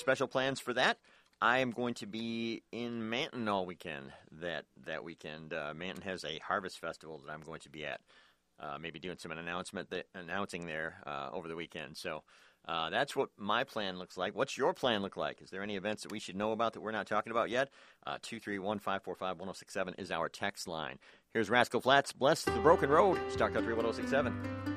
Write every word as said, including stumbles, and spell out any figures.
special plans for that. I am going to be in Manton all weekend. That that weekend, uh, Manton has a harvest festival that I'm going to be at. Uh, maybe doing some announcement that, announcing there uh, over the weekend. So uh, that's what my plan looks like. What's your plan look like? Is there any events that we should know about that we're not talking about yet? Uh, two three one, five four five, one oh six seven is our text line. Here's Rascal Flatts, Bless the Broken Road, Star Country one oh six seven.